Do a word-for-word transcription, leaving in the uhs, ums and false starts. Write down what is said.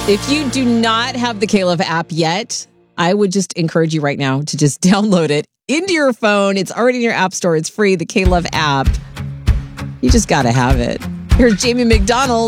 If you do not have the K-Love app yet, I would just encourage you right now to just download it into your phone. It's already in your app store. It's free, the K-Love app. You just got to have it. Here's Jamie McDonald.